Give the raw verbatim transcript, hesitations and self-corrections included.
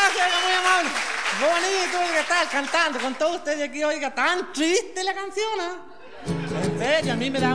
gracias, oiga, muy amable. Bonito, oiga, estar cantando con todos ustedes aquí, oiga, tan triste la canción, ¿eh? En serio, a mí me da